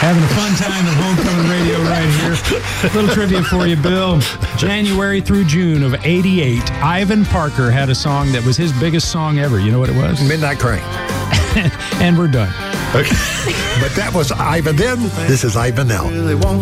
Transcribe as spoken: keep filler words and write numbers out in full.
Having a fun time at Homecoming Radio right here. A little trivia for you, Bill. January through June of eighty-eight, Ivan Parker had a song that was his biggest song ever. You know what it was? Midnight Crane. And we're done. Okay. But that was Ivan then. This is Ivan now.